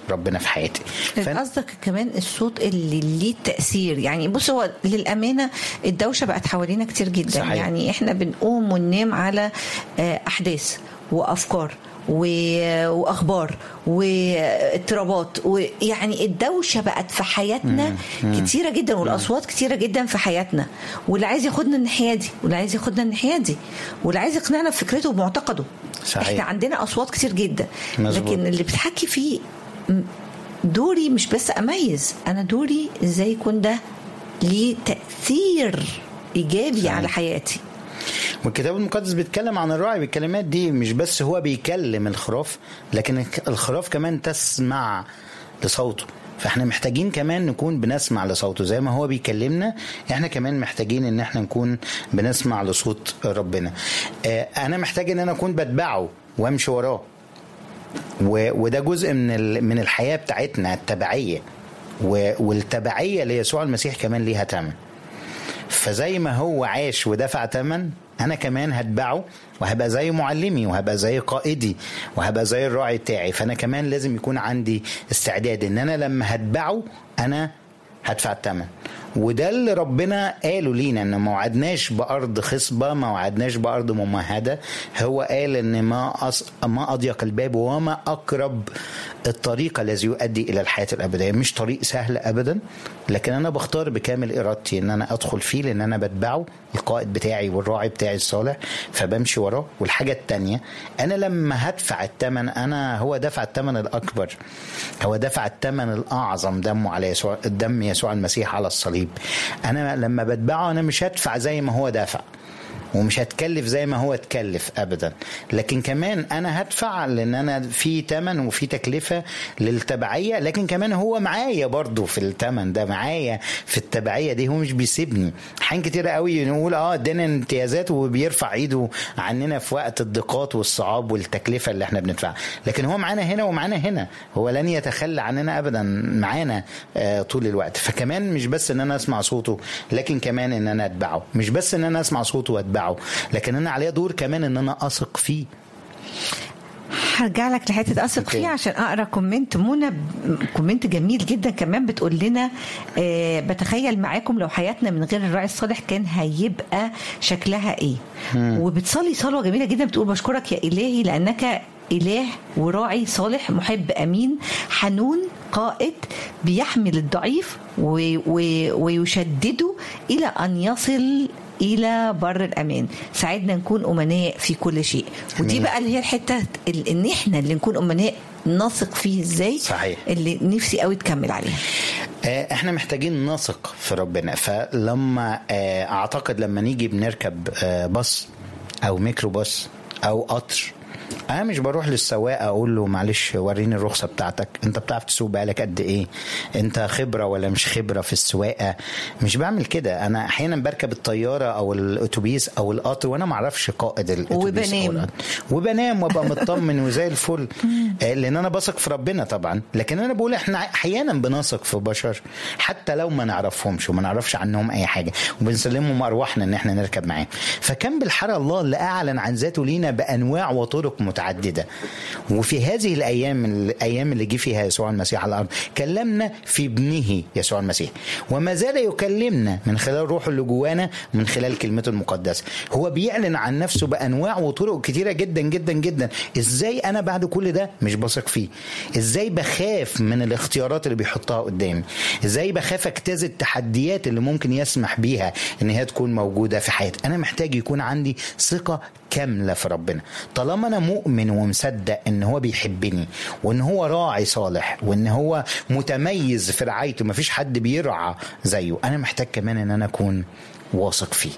ربنا في حياتي. قصدك كمان الصوت اللي ليه تأثير. يعني بص، هو للأمانة الدوشة بقت حوالينا كتير جدا. صحيح. يعني احنا بنقوم وننام على أحداث وأفكار واخبار واضطرابات، ويعني الدوشه بقت في حياتنا كتيره جدا، والاصوات كتيره جدا في حياتنا، واللي عايز ياخدنا الناحيه دي واللي عايز ياخدنا الناحيه دي واللي عايز يقنعنا بفكرته ومعتقده. صحيح. احنا عندنا اصوات كتير جدا. مزبوط. لكن اللي بتحكي فيه دوري مش بس اميز، انا دوري ازاي يكون ده ليه تاثير ايجابي. صحيح. على حياتي. والكتاب المقدس بيتكلم عن الراعي بالكلمات دي، مش بس هو بيكلم الخراف، لكن الخراف كمان تسمع لصوته. فاحنا محتاجين كمان نكون بنسمع لصوته زي ما هو بيكلمنا. احنا كمان محتاجين ان احنا نكون بنسمع لصوت ربنا. انا محتاج ان انا اكون بتبعه وامشي وراه، وده جزء من الحياة بتاعتنا التبعية، والتبعية ليسوع المسيح كمان ليها ثمن. فزي ما هو عاش ودفع ثمن، أنا كمان هتبعه وهبقى زي معلمي وهبقى زي قائدي وهبقى زي الراعي بتاعي. فأنا كمان لازم يكون عندي استعداد إن أنا لما هتبعه أنا هدفع الثمن. وده اللي ربنا قاله لينا، ان ما وعدناش بأرض خصبة، ما وعدناش بأرض ممهدة. هو قال ان ما أضيق الباب وما أقرب الطريق الذي يؤدي إلى الحياة الأبدية. مش طريق سهل أبدا، لكن أنا بختار بكامل إرادتي ان أنا أدخل فيه، لأن أنا بتبعه القائد بتاعي والراعي بتاعي الصالح، فبمشي وراه. والحاجة التانية، أنا لما هدفع الثمن، هو دفع الثمن الأكبر، هو دفع الثمن الأعظم، دمه على يسوع، دم يسوع المسيح على الصليب. أنا لما بتبعه أنا مش هدفع زي ما هو دافع، ومش هتكلف زي ما هو اتكلف أبدا، لكن كمان أنا هدفع لأن أنا في تمن وفي تكلفة للتبعية. لكن كمان هو معايا برضو في التمن ده، معايا في التبعية دي، هو مش بيسيبني. حين كتير قوي نقول ادينا امتيازات وبيرفع ايده عننا في وقت الضيقات والصعاب والتكلفة اللي احنا بندفعها، لكن هو معانا هنا ومعانا هنا، هو لن يتخلى عننا أبدا، معانا طول الوقت. فكمان مش بس ان انا اسمع صوته، لكن كمان ان انا اتبعه. مش بس ان انا اسمع صوته واتبعه، لكن انا عليا دور كمان ان انا اثق فيه. هرجع لك لحته اثق فيه عشان اقرا كومنت منى، كومنت جميل جدا كمان بتقول لنا بتخيل معاكم لو حياتنا من غير الراعي الصالح كان هيبقى شكلها ايه. وبتصلي صلوه جميله جدا، بتقول بشكرك يا الهي لانك إله وراعي صالح محب أمين حنون قائد بيحمل الضعيف ويشدده إلى أن يصل إلى بر الأمان. ساعدنا نكون أمناء في كل شيء. ودي بقى اللي هي الحتة إن إحنا اللي نكون أمناء نثق فيه إزاي. صحيح. اللي نفسي قوي تكمل عليها. احنا محتاجين نثق في ربنا. فلما اعتقد لما نيجي بنركب باص او ميكروباص او قطر، انا مش بروح للسواق اقول له معلش وريني الرخصه بتاعتك، انت بتعرف تسوق بقالك قد ايه، انت خبره ولا مش خبره في السواقه. مش بعمل كده. انا احيانا بركب الطياره او الاتوبيس او القطر وانا ما اعرفش قائد الاتوبيس وبنام وابقى مطمن وزي الفل، لان انا بثق في ربنا طبعا. لكن انا بقول احنا احيانا بنثق في بشر حتى لو ما نعرفهمش وما نعرفش عنهم اي حاجه، وبنسلمهم ارواحنا ان احنا نركب معاهم. فكان بالحرى الله اللي اعلن عن ذاته لينا بانواع وطرق متعددة. وفي هذه الأيام اللي جه فيها يسوع المسيح على الأرض كلمنا في ابنه يسوع المسيح، وما زال يكلمنا من خلال روحه اللي جوانا، من خلال كلمته المقدسة. هو بيعلن عن نفسه بأنواع وطرق كتيرة جدا جدا جدا. إزاي أنا بعد كل ده مش بثق فيه؟ إزاي بخاف من الاختيارات اللي بيحطها قدامي؟ إزاي بخاف اجتاز التحديات اللي ممكن يسمح بيها إن هي تكون موجودة في حياتي؟ أنا محتاج يكون عندي ثقة كاملة في ربنا. طالما أنا مؤمن ومصدق إن هو بيحبني وإن هو راعي صالح وإن هو متميز في رعايته، مفيش حد بيرعى زيه، أنا محتاج كمان إن أنا أكون واثق فيه.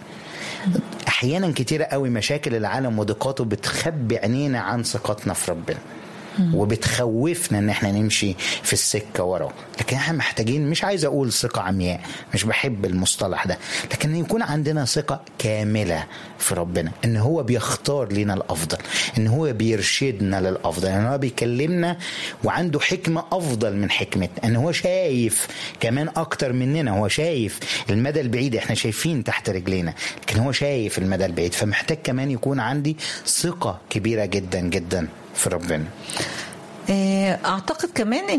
أحيانا كتيرة قوي مشاكل العالم وضيقاته بتخبي عينينا عن ثقتنا في ربنا وبتخوفنا ان احنا نمشي في السكة وراه. لكن احنا محتاجين، مش عايز اقول ثقة عمياء، مش بحب المصطلح ده، لكن يكون عندنا ثقة كاملة في ربنا، ان هو بيختار لنا الافضل، ان هو بيرشدنا للافضل، ان هو بيكلمنا وعنده حكمة افضل من حكمتنا، ان هو شايف كمان اكتر مننا، هو شايف المدى البعيد، احنا شايفين تحت رجلينا لكن هو شايف المدى البعيد. فمحتاج كمان يكون عندي ثقة كبيرة جدا جدا في ربنا. اعتقد كمان